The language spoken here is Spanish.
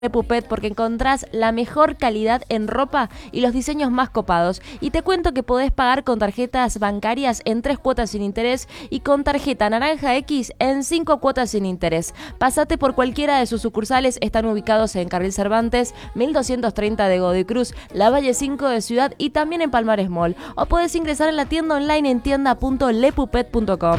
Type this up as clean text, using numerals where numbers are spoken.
Pupet porque encontrás la mejor calidad en ropa y los diseños más copados. Y te cuento que podés pagar con tarjetas bancarias en 3 cuotas sin interés y con tarjeta Naranja X en 5 cuotas sin interés. Pásate por cualquiera de sus sucursales, están ubicados en Carril Cervantes, 1230 de Godoy Cruz, La Valle 5 de Ciudad y también en Palmares Mall. O podés ingresar en la tienda online en tienda.lepupet.com.